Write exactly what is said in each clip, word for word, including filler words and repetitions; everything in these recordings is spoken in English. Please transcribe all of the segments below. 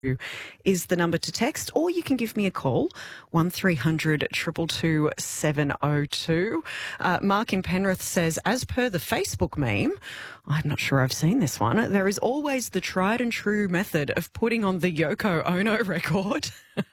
is the number to text, or you can give me a call, one three hundred two two two seven oh two. Uh, Mark in Penrith says, as per the Facebook meme, I'm not sure I've seen this one, there is always the tried and true method of putting on the Yoko Ono record.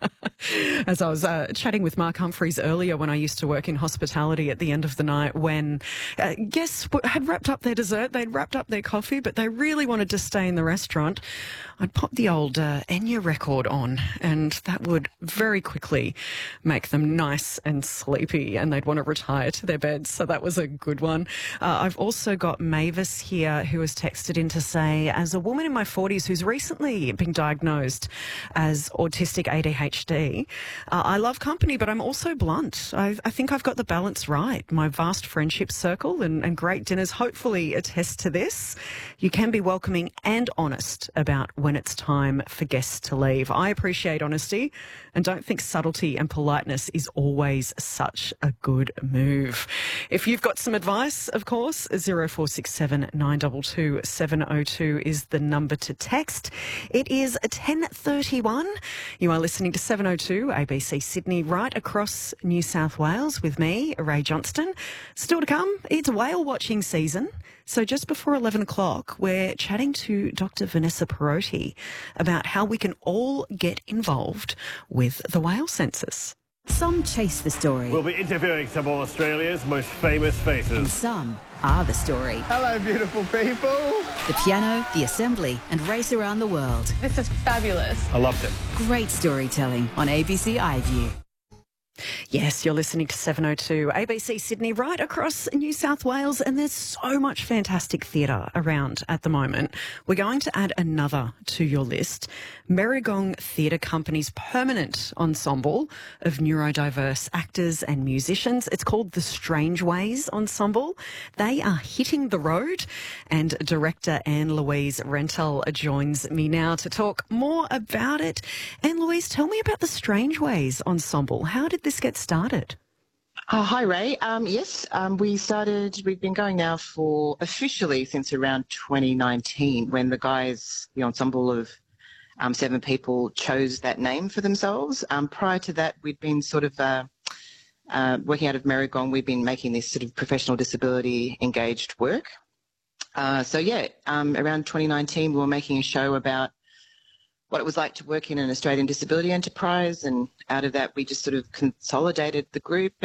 As I was uh, chatting with Mark Humphreys earlier when I used to work in hospitality at the end of the night when uh, guests had wrapped up their dessert, they'd wrapped up their coffee, but they really wanted to stay in the restaurant, I'd pop the old uh, Enya record on, and that would very quickly make them nice and sleepy, and they'd want to retire to their beds. So that was a good one. Uh, I've also got Mavis here who has texted in to say, as a woman in my forties who's recently been diagnosed as autistic A D H D, uh, I love company, but I'm also blunt. I, I think I've got the balance right. My vast friendship circle and, and great dinners hopefully attest to this. You can be welcoming and honest about when it's time for guests to leave. I appreciate honesty and don't think subtlety and politeness is always such a good move. If you've got some advice, of course, zero four six seven nine two two seven oh two is the number to text. It is ten thirty-one. You are listening to seven oh two A B C Sydney, right across New South Wales with me, Ray Johnston. Still to come, it's whale watching season. So just before eleven o'clock, we're chatting to Doctor Vanessa Perotti about how we can all get involved with the whale census. Some chase the story. We'll be interviewing some of Australia's most famous And faces. some are the story. Hello, beautiful people. The piano, the assembly, and race around the world. This is fabulous. I loved it. Great storytelling on A B C iView. Yes, you're listening to seven oh two A B C Sydney, right across New South Wales, and there's so much fantastic theatre around at the moment. We're going to add another to your list. Merigong Theatre Company's permanent ensemble of neurodiverse actors and musicians. It's called the Strangeways Ensemble. They are hitting the road, and director Anne-Louise Rental joins me now to talk more about it. Anne-Louise, tell me about the Strangeways Ensemble. How did this get started? Oh, hi, Ray. Um, yes, um, we started, we've been going now for officially since around twenty nineteen when the guys, the ensemble of um, seven people chose that name for themselves. Um, prior to that, we'd been sort of uh, uh, working out of Merigong. We've been making this sort of professional disability engaged work. Uh, so, yeah, um, around twenty nineteen, we were making a show about what it was like to work in an Australian disability enterprise, and out of that we just sort of consolidated the group